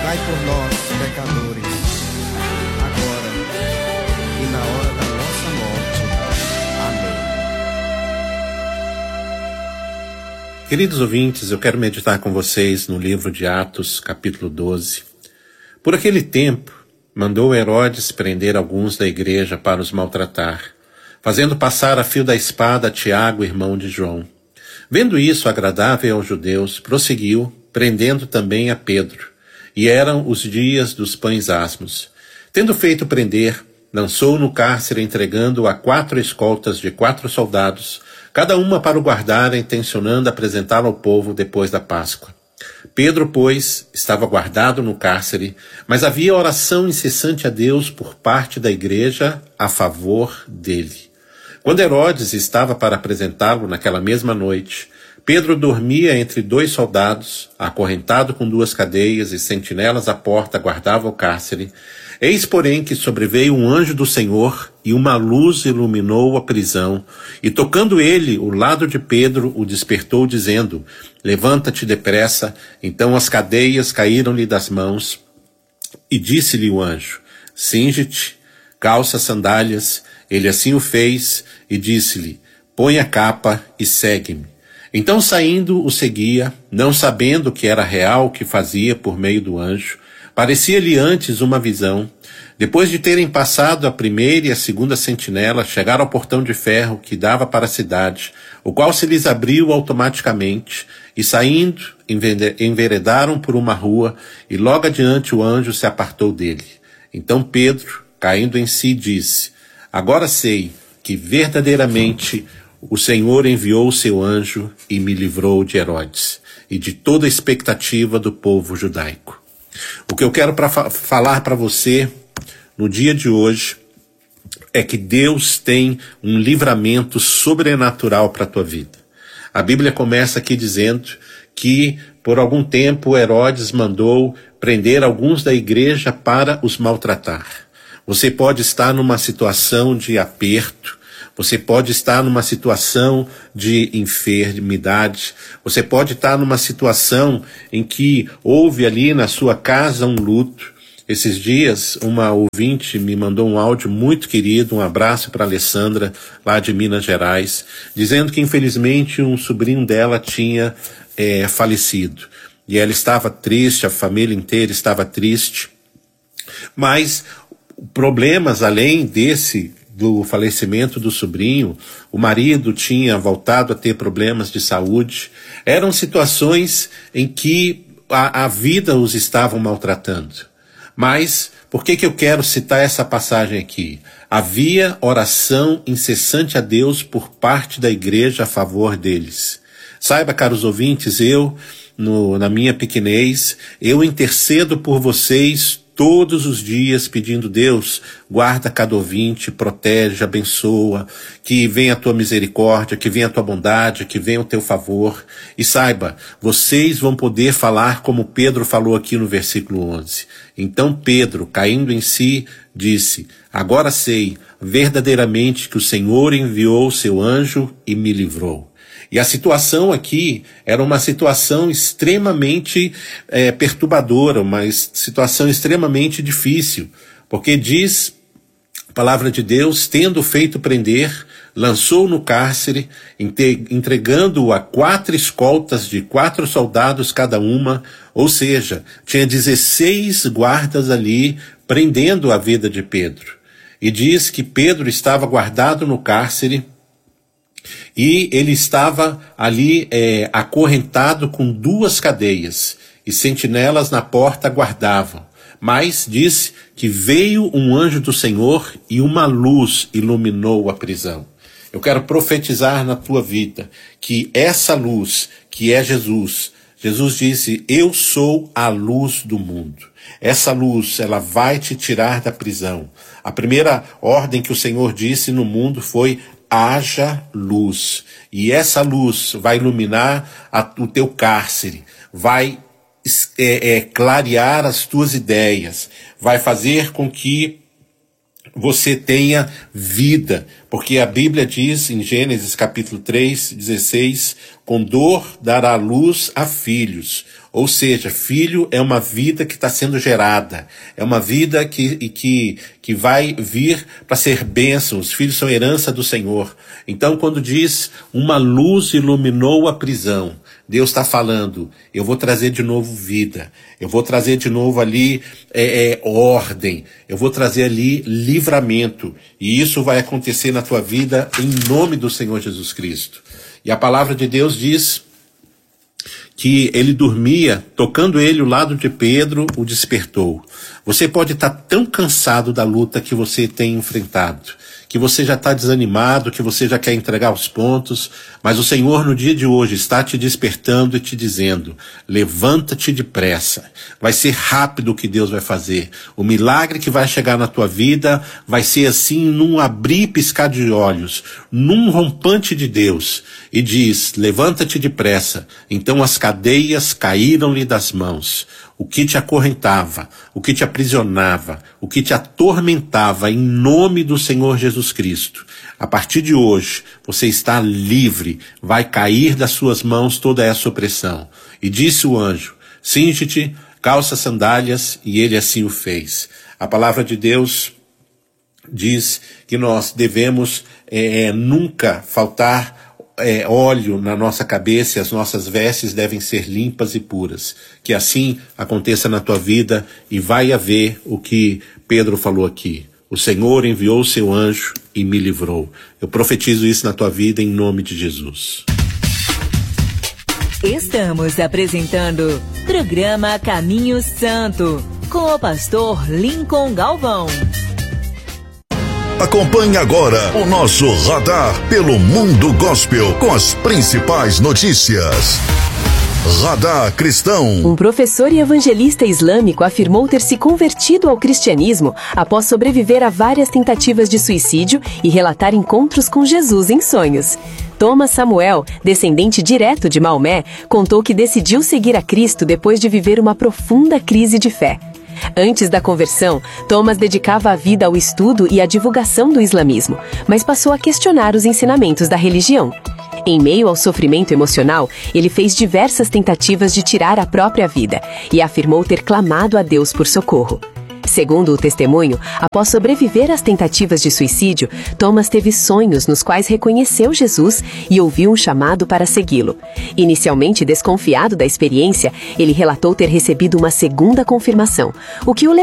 rogai por nós, pecadores, agora e na hora da nossa morte. Amém. Queridos ouvintes, eu quero meditar com vocês no livro de Atos, capítulo 12. Por aquele tempo, mandou Herodes prender alguns da igreja para os maltratar, fazendo passar a fio da espada Tiago, irmão de João. Vendo isso agradável aos judeus, prosseguiu, prendendo também a Pedro. E eram os dias dos pães asmos. Tendo feito prender, lançou no cárcere, entregando-o a 4 escoltas de 4 soldados, cada uma para o guardar, intencionando apresentá-lo ao povo depois da Páscoa. Pedro, pois, estava guardado no cárcere, mas havia oração incessante a Deus por parte da igreja a favor dele. Quando Herodes estava para apresentá-lo naquela mesma noite, Pedro dormia entre 2 soldados, acorrentado com 2 cadeias, e sentinelas à porta guardavam o cárcere. Eis, porém, que sobreveio um anjo do Senhor, e uma luz iluminou a prisão, e tocando ele o lado de Pedro, o despertou, dizendo: levanta-te depressa. Então as cadeias caíram-lhe das mãos, e disse-lhe o anjo: cinge-te, calça as sandálias. Ele assim o fez, e disse-lhe: põe a capa e segue-me. Então, saindo, o seguia, não sabendo que era real o que fazia por meio do anjo. Parecia-lhe antes uma visão. Depois de terem passado a primeira e a segunda sentinela, chegaram ao portão de ferro que dava para a cidade, o qual se lhes abriu automaticamente, e saindo, enveredaram por uma rua, e logo adiante o anjo se apartou dele. Então Pedro, caindo em si, disse: agora sei que verdadeiramente o Senhor enviou o seu anjo e me livrou de Herodes e de toda a expectativa do povo judaico. O que eu quero falar para você no dia de hoje é que Deus tem um livramento sobrenatural para a tua vida. A Bíblia começa aqui dizendo que por algum tempo Herodes mandou prender alguns da igreja para os maltratar. Você pode estar numa situação de aperto, você pode estar numa situação de enfermidade, você pode estar numa situação em que houve ali na sua casa um luto. Esses dias, uma ouvinte me mandou um áudio muito querido, um abraço para a Alessandra, lá de Minas Gerais, dizendo que infelizmente um sobrinho dela tinha falecido. E ela estava triste, a família inteira estava triste, mas problemas além do falecimento do sobrinho, o marido tinha voltado a ter problemas de saúde, eram situações em que a vida os estavam maltratando. Mas, por que eu quero citar essa passagem aqui? Havia oração incessante a Deus por parte da igreja a favor deles. Saiba, caros ouvintes, na minha pequenez, eu intercedo por vocês todos os dias pedindo: Deus, guarda cada ouvinte, protege, abençoa, que venha a tua misericórdia, que venha a tua bondade, que venha o teu favor. E saiba, vocês vão poder falar como Pedro falou aqui no versículo 11. Então Pedro, caindo em si, disse: agora sei verdadeiramente que o Senhor enviou o seu anjo e me livrou. E a situação aqui era uma situação extremamente perturbadora, uma situação extremamente difícil, porque diz a palavra de Deus: tendo feito prender, lançou no cárcere, entregando-o a 4 escoltas de 4 soldados cada uma, ou seja, tinha 16 guardas ali prendendo a vida de Pedro. E diz que Pedro estava guardado no cárcere, e ele estava ali acorrentado com 2 cadeias, e sentinelas na porta guardavam. Mas diz que veio um anjo do Senhor e uma luz iluminou a prisão. Eu quero profetizar na tua vida que essa luz, que é Jesus disse: eu sou a luz do mundo. Essa luz, ela vai te tirar da prisão. A primeira ordem que o Senhor disse no mundo foi: haja luz. E essa luz vai iluminar o teu cárcere, vai clarear as tuas ideias, vai fazer com que você tenha vida, porque a Bíblia diz em Gênesis capítulo 3, 16, com dor dará luz a filhos. Ou seja, filho é uma vida que está sendo gerada, é uma vida que vai vir para ser bênção. Os filhos são herança do Senhor. Então, quando diz uma luz iluminou a prisão, Deus está falando, eu vou trazer de novo vida, eu vou trazer de novo ali ordem, eu vou trazer ali livramento, e isso vai acontecer na tua vida em nome do Senhor Jesus Cristo. E a palavra de Deus diz que ele dormia, tocando ele o lado de Pedro, o despertou. Você pode estar tão cansado da luta que você tem enfrentado, que você já está desanimado, que você já quer entregar os pontos, mas o Senhor no dia de hoje está te despertando e te dizendo, levanta-te depressa, vai ser rápido o que Deus vai fazer, o milagre que vai chegar na tua vida vai ser assim, num abrir e piscar de olhos, num rompante de Deus, e diz, levanta-te depressa, então as cadeias caíram-lhe das mãos. O que te acorrentava, o que te aprisionava, o que te atormentava em nome do Senhor Jesus Cristo. A partir de hoje, você está livre, vai cair das suas mãos toda essa opressão. E disse o anjo, cinge-te, calça sandálias, e ele assim o fez. A palavra de Deus diz que nós devemos nunca faltar óleo na nossa cabeça e as nossas vestes devem ser limpas e puras. Que assim aconteça na tua vida e vai haver o que Pedro falou aqui. O Senhor enviou o seu anjo e me livrou. Eu profetizo isso na tua vida em nome de Jesus. Estamos apresentando programa Caminho Santo com o pastor Lincoln Galvão. Acompanhe agora o nosso radar pelo mundo gospel com as principais notícias. Radar Cristão. Um professor e evangelista islâmico afirmou ter se convertido ao cristianismo após sobreviver a várias tentativas de suicídio e relatar encontros com Jesus em sonhos. Thomas Samuel, descendente direto de Maomé, contou que decidiu seguir a Cristo depois de viver uma profunda crise de fé. Antes da conversão, Thomas dedicava a vida ao estudo e à divulgação do islamismo, mas passou a questionar os ensinamentos da religião. Em meio ao sofrimento emocional, ele fez diversas tentativas de tirar a própria vida e afirmou ter clamado a Deus por socorro. Segundo o testemunho, após sobreviver às tentativas de suicídio, Thomas teve sonhos nos quais reconheceu Jesus e ouviu um chamado para segui-lo. Inicialmente desconfiado da experiência, ele relatou ter recebido uma segunda confirmação, o que o levou